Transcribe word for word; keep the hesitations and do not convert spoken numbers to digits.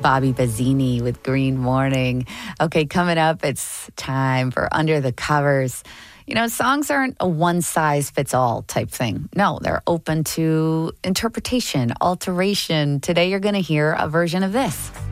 Bobby Bazzini with Green Morning. Okay, coming up, it's time for Under the Covers. You know, songs aren't a one-size-fits-all type thing. No, they're open to interpretation, alteration. Today, you're going to hear a version of this.